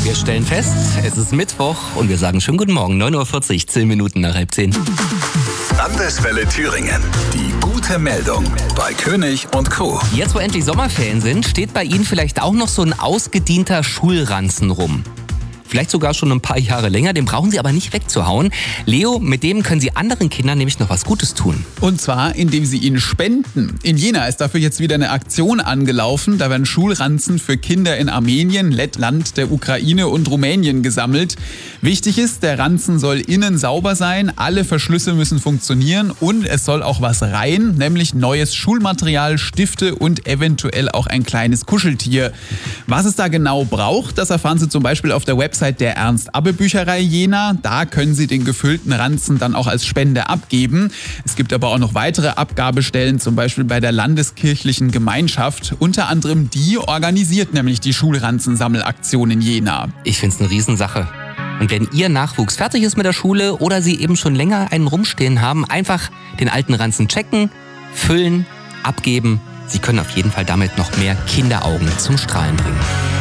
Wir stellen fest, es ist Mittwoch und wir sagen schönen guten Morgen, 9.40 Uhr, 10 Minuten nach 9:30. Landeswelle Thüringen. Die gute Meldung bei König und Co. Jetzt, wo endlich Sommerferien sind, steht bei Ihnen vielleicht auch noch so ein ausgedienter Schulranzen rum. Vielleicht sogar schon ein paar Jahre länger, den brauchen Sie aber nicht wegzuhauen. Leo, mit dem können Sie anderen Kindern nämlich noch was Gutes tun. Und zwar, indem sie ihn spenden. In Jena ist dafür jetzt wieder eine Aktion angelaufen. Da werden Schulranzen für Kinder in Armenien, Lettland, der Ukraine und Rumänien gesammelt. Wichtig ist, der Ranzen soll innen sauber sein, alle Verschlüsse müssen funktionieren und es soll auch was rein, nämlich neues Schulmaterial, Stifte und eventuell auch ein kleines Kuscheltier. Was es da genau braucht, das erfahren Sie zum Beispiel auf der Website der Ernst-Abbe-Bücherei Jena. Da können Sie den gefüllten Ranzen dann auch als Spende abgeben. Es gibt aber auch noch weitere Abgabestellen, zum Beispiel bei der Landeskirchlichen Gemeinschaft. Unter anderem die organisiert nämlich die Schulranzensammelaktion in Jena. Ich finde es eine Riesensache. Und wenn Ihr Nachwuchs fertig ist mit der Schule oder Sie eben schon länger einen rumstehen haben, einfach den alten Ranzen checken, füllen, abgeben. Sie können auf jeden Fall damit noch mehr Kinderaugen zum Strahlen bringen.